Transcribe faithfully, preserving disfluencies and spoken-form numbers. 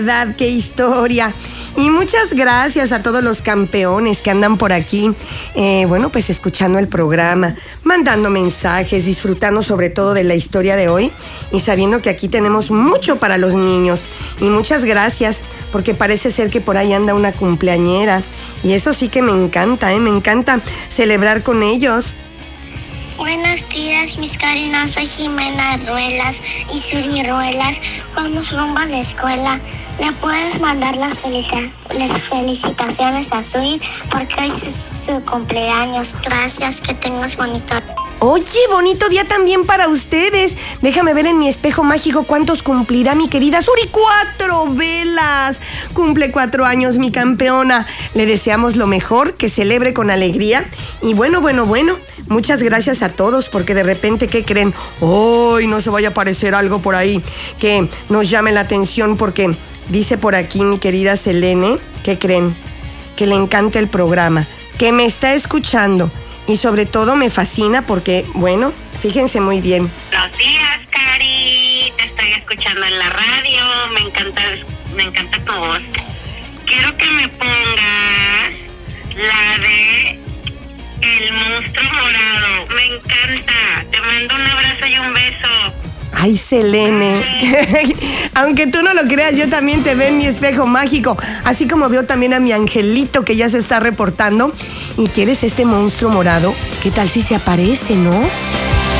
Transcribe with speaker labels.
Speaker 1: verdad, qué historia. Y muchas gracias a todos los campeones que andan por aquí, eh, bueno, pues escuchando el programa, mandando mensajes, disfrutando sobre todo de la historia de hoy y sabiendo que aquí tenemos mucho para los niños. Y muchas gracias, porque parece ser que por ahí anda una cumpleañera. Y eso sí que me encanta, ¿eh? Me encanta celebrar con ellos.
Speaker 2: Buenos días, mis cariños. Soy Jimena Ruelas y Suri Ruelas. Vamos rumbo a la escuela. ¿Le puedes mandar las, felicita- las felicitaciones a Suri? Porque hoy es su cumpleaños. Gracias, que tengas bonito.
Speaker 1: Oye, bonito día también para ustedes. Déjame ver en mi espejo mágico cuántos cumplirá mi querida Suri. ¡Cuatro velas! Cumple cuatro años mi campeona. Le deseamos lo mejor, que celebre con alegría. Y bueno, bueno, bueno, muchas gracias a todos, porque de repente, ¿qué creen? ¡Ay, no se vaya a aparecer algo por ahí que nos llame la atención! Porque dice por aquí mi querida Selene, ¿qué creen? Que le encanta el programa, que me está escuchando. Y sobre todo me fascina porque, bueno, fíjense muy bien.
Speaker 3: Buenos días, Cari. Te estoy escuchando en la radio. Me encanta, me encanta tu voz. Quiero que me pongas la de El Monstruo Morado. Me encanta. Te mando un abrazo y un beso.
Speaker 1: Ay, Selene, aunque tú no lo creas, yo también te veo en mi espejo mágico, así como veo también a mi angelito que ya se está reportando. ¿Y quieres este monstruo morado? ¿Qué tal si se aparece, no?